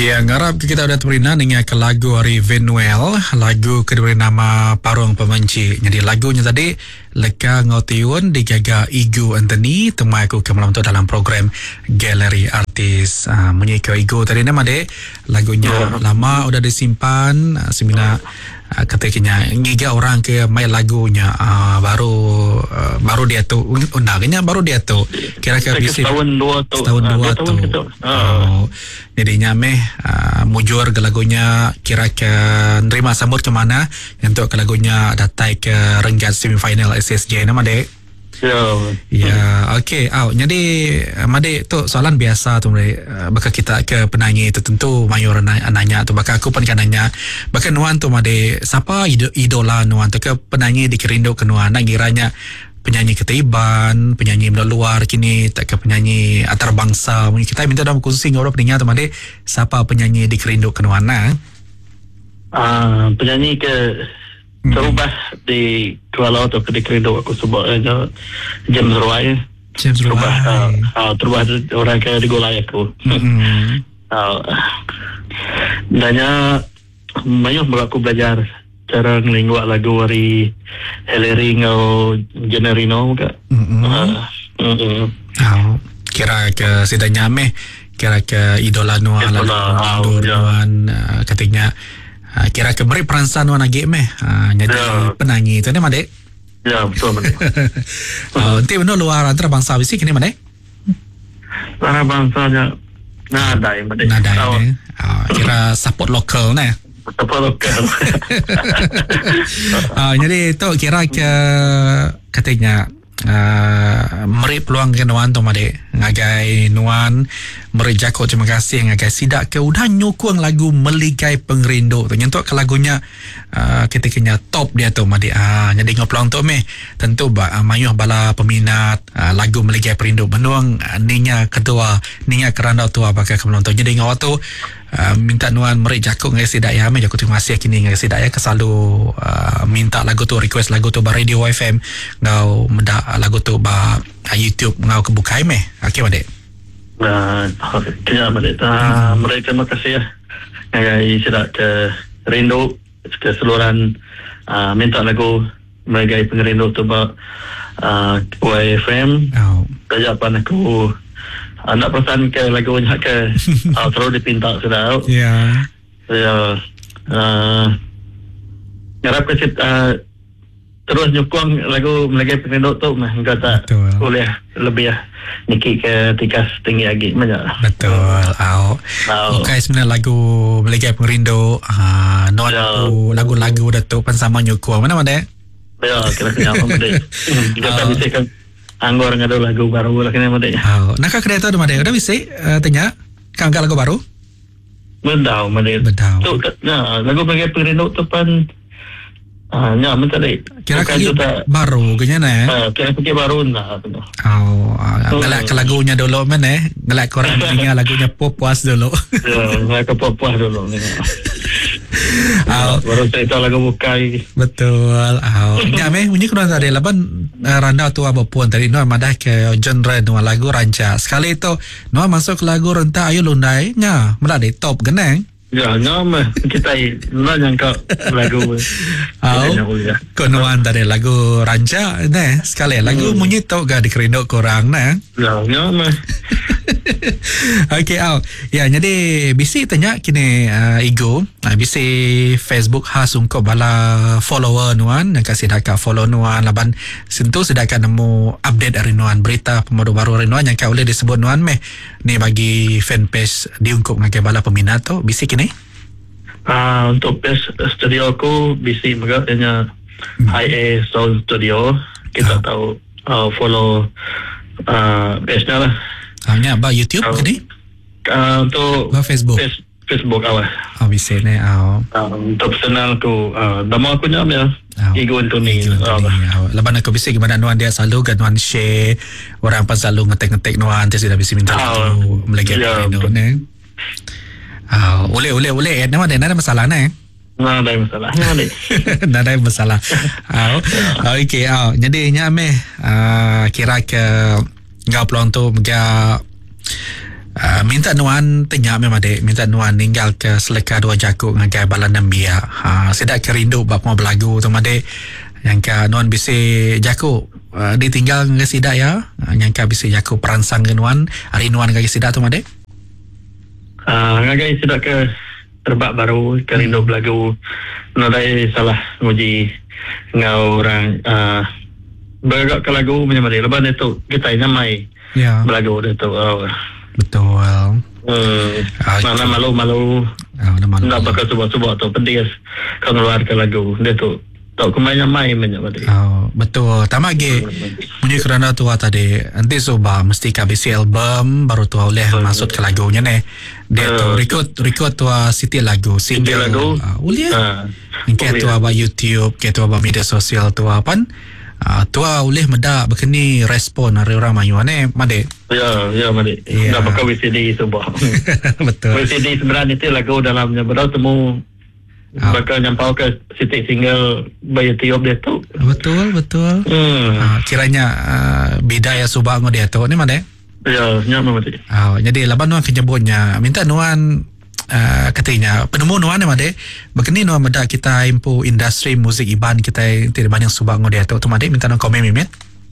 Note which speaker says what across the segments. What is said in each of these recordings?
Speaker 1: Ya, ngarap kita udah terina dengan ke lagu hari Venuel, lagu kedua nama Parung Pemenci. Jadi lagunya tadi Leka Ngotiun digaga Igu Anthony, temui aku ke malam tu dalam program Galeri Artis. Menyika Igu tadi nama dek, lagunya lama udah disimpan, semina ketiknya ngiga orang ke main lagunya baru dia tu undangnya baru dia tu kira-kira
Speaker 2: setahun dua tu
Speaker 1: jadinya mujur ke lagunya kira-kira nerima sambut ke mana untuk ke lagunya datai ke renggat semifinal SSJ nama dek. Ya, okey. Jadi Made tu soalan biasa tu bakal kita ke penyanyi tertentu mayor nanya tu bakal aku pun kan nanya bakal nuan tu Made siapa idola nuan tu ke penyanyi di Kerindu ke nuan kiranya penyanyi Ketaiban, penyanyi luar kini tak ke penyanyi antarabangsa. Kita minta dalam khusus ngorok penyanyi tu Made siapa penyanyi di Kerindu ke nuan
Speaker 2: penyanyi ke terubah di Kuala atau di Kerindu aku sebut James Roy. Terubah orang ke di Golai aku. Danya banyak aku belajar cara ngelingguak lagu dari Hillary atau Generino ke.
Speaker 1: Kira ke sidanya kira ke idola nuan nuan katanya kira ke beri peransan wana game jadi penyanyi tu ni Made.
Speaker 2: Ya, betul Made.
Speaker 1: Nanti benar luar antara bangsa bisik ni Made.
Speaker 2: Antara bangsanya nadai Made.
Speaker 1: Nadai kira support lokal ni.
Speaker 2: Support lokal.
Speaker 1: Jadi tu kira ke katanya meri peluang ke nuan tu Made ngagai nuan meri jako terima kasih ngagai sidak ke udah nyukung lagu Meligai Pengerindu tu nyentuk ke lagunya ketikanya top dia tu Made. Jadi ngoplang tu tentu mayuh bala peminat lagu Meligai Pengerindu menuang ninya kedua ninya keranda tua pakai ke melontok. Jadi ngawat tu minta nuan meri jako ngagai sidak ya jako terima kasih kini ngagai sidak ya kesalalu minta lagu tu request lagu tu ba Radio FM ngau meda lagu tu ba YouTube ngau kebukai okey Made.
Speaker 2: Kena mereka terima kasih ya ngagai sidak ke Rindu keseluruhan minta lagu Meligai Pengerindu tu ba YFM. Kajapan aku nak pesan ke lagu nya ke terus dipinta sudah.
Speaker 1: Ya.
Speaker 2: Ngarap ke terus nyukung lagu Meligai Pengerindu tu enggak tak boleh lebih niki ke tikas tinggi lagi banyak.
Speaker 1: Betul. Okay, sebenarnya lagu Meligai Pengerindu lagu-lagu Datuk Pensama nyukung mana Made?
Speaker 2: Ya, kira-kira apa Made. Kita bisa kan anggur ngadu lagu baru lah kena Made.
Speaker 1: Nak kereta tu Made udah bisa tanya kan lagu baru?
Speaker 2: Bedau Made. Tu lagu Meligai Pengerindu tu pan minta deh.
Speaker 1: Kira-kira baru kayaknya
Speaker 2: kira-kira baru nah.
Speaker 1: Ngelak ke lagunya dulu ngelak korang dengar lagunya puas dulu.
Speaker 2: Ngelak ke puas dulu. Baru cerita lagu bukai.
Speaker 1: Betul. Ya bunyi kena tadi laban randa tu apa pun tadi no madah ke genre no lagu ranca. Sekali itu no masuk lagu renta ayo lundai nya meladi top geneng.
Speaker 2: Ya, nama kita nanya kau lagu.
Speaker 1: Konuan dari lagu ranca sekali lagu munyi tau ga di Kerindu korang
Speaker 2: Ya, nama.
Speaker 1: Okey ya jadi bisi tanya kini Igo bisi Facebook khas untuk bala follower nuan yang kasih dak follow nuan laban sentuh sedakan nemu update dari nuan berita pemadu baru dari nuan yang kau boleh disebut nuan ni bagi fanpage diungkup ngagai bala peminat tu bisi kini
Speaker 2: untuk page studio aku bisi maganya IA Sound Studio kita tahu follow page-nya lah.
Speaker 1: Hanya ba YouTube ni?
Speaker 2: Untuk
Speaker 1: Facebook.
Speaker 2: Facebook awal.
Speaker 1: Bisa ni.
Speaker 2: Untuk personal aku, nama aku nama ya. Igu Anthony.
Speaker 1: Lepas aku bisa gimana nuan dia selalu kan nuan share orang pas selalu ngetek nuan dia sudah bisa minta lagu Meligai Pengerindu ni. Boleh. Nama dia ada masalah ni.
Speaker 2: Nah, ada masalah.
Speaker 1: Nah, ada masalah. Okey. Jadi nya kira ke ngau peluang tu minta nuan tanya memang dek minta nuan tinggal ke seleka dua jakuk ngagai balan nambia sedak kerindu bab mau belagu tu made yang ka nuan bisa jakuk ditinggal ngai sidak ya yang ka bisa jakuk peransang ke nuan hari nuan ngai sidak tu made
Speaker 2: ngagai sidak ke terbak baru kerindu belagu nodai salah nguji ngau orang bergerak ke lagu macam mana lepas itu kita nyamai belagu itu
Speaker 1: betul.
Speaker 2: Mana malu-malu. Nak bakal cuba-cuba tu pedis kalau keluarkan lagu dia tu. Tak kemanya main banyak tadi.
Speaker 1: Betul. Tamak ge punya kerana tua tadi. Nanti coba mesti kabisi album baru tua oleh masuk ke lagunya ne. Dia tu record tua siti lagu single lagu. Ulia. Ke tua ba YouTube, ke tua ba media sosial tua pan. Tua oleh meda begini respon hari orang mayu ne made.
Speaker 2: Ya made. Dah bakal VCD sebuah.
Speaker 1: Betul.
Speaker 2: VCD sebenarnya itu lagu dalamnya berau temu bakal nyampau ke siti single by YouTube dia tu.
Speaker 1: Betul. Kiranya bidaya subang dia tu ni made.
Speaker 2: Ya, nyama made.
Speaker 1: Jadi laban nuan kenyebutnya minta nuan katanya penemu nuan ni made begini nuan meda kita impu industri musik iban kita tidak banyak subang dia tu made minta nuan komen mimet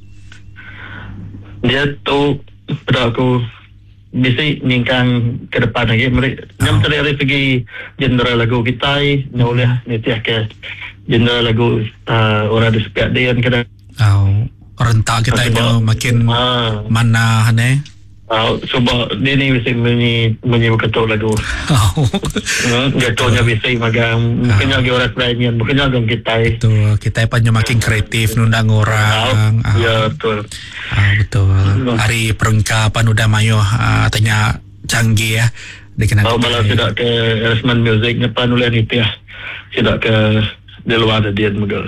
Speaker 2: dia tu pada aku bisa ningkang ke depan lagi mereka nyam dari segi genre lagu kita oleh nitiah ke genre lagu orang disuka dia kadang
Speaker 1: rentak kita ini makin mana ne
Speaker 2: coba dia ni bisa menyewa ketua lagu jatuhnya bisa magang mungkin lagi orang lain mungkin lagi kita
Speaker 1: betul kita pun makin kreatif nundang orang
Speaker 2: ya betul
Speaker 1: betul hari perengkapan udah mayu tanya canggih ya dikenal
Speaker 2: malah tidak ke Resman Music nyepan oleh nitiah tidak ke di luar dia betul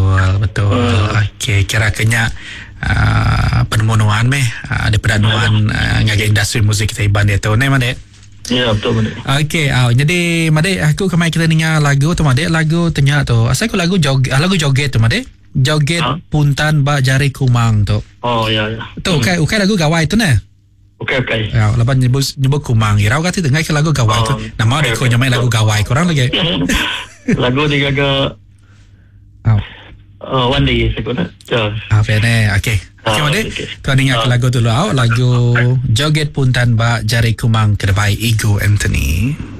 Speaker 2: okey kira kenya penemuan daripada nuan ngagai industri musik kita iban dia tu ne made. Ya betul made.
Speaker 1: Okey jadi made aku kemai kita dengar lagu tu made lagu tanya tu asal aku lagu joget tu made joget puntan ba jari kumang tu.
Speaker 2: Ya.
Speaker 1: Tu ukai lagu gawai tu ne.
Speaker 2: Okey.
Speaker 1: Ya lepas nyebut kumang irau kata dengar ke lagu gawai tu. Nama dia ko nyamai lagu gawai korang lagi.
Speaker 2: Lagu dia gaga one day sekolah.
Speaker 1: Pene. Okey. Made. Tuan dengar lagu dulu lagu Joget Puntan Ba Jari Kumang Kedepai Ego Anthony.